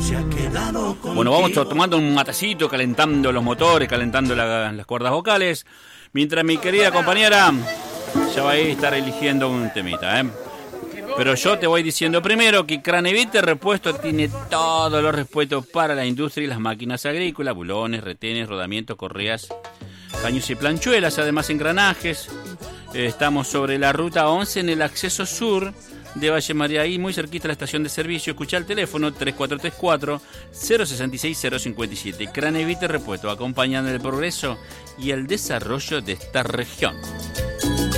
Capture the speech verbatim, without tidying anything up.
Bueno, vamos tomando un matecito, calentando los motores, calentando la, las cuerdas vocales, mientras mi querida compañera ya va a estar eligiendo un temita, ¿eh? Pero yo te voy diciendo primero que Craneviter Repuesto tiene todos los repuestos para la industria y las máquinas agrícolas, bulones, retenes, rodamientos, correas, caños y planchuelas, además engranajes. Estamos sobre la ruta once en el acceso sur de Valle María, ahí muy cerquita de la estación de servicio. Escuchá el teléfono tres cuatro tres cuatro, cero seis seis, cero cinco siete. Craneviter Repuesto, acompañando el progreso y el desarrollo de esta región.